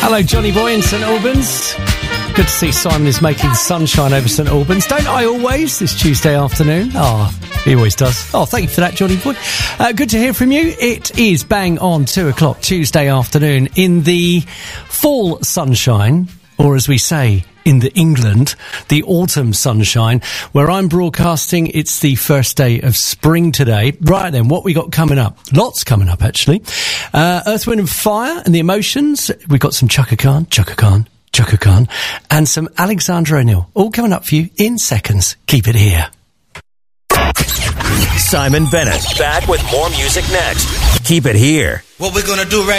Hello, Johnny Boy in St Albans. Good to see Simon is making sunshine over St Albans. Don't I always, this Tuesday afternoon? Oh, he always does. Oh, thank you for that, Johnny Boy. Good to hear from you. It is bang on 2 o'clock Tuesday afternoon in the fall sunshine, or as we say in the England, the autumn sunshine, where I'm broadcasting. It's the first day of spring today. Right then, what we got coming up? Lots coming up, actually. Earth, Wind and Fire and the Emotions. We've got some Chaka Khan, and some Alexander O'Neill. All coming up for you in seconds. Keep it here. Simon Bennett, back with more music next. Keep it here. What we're gonna do right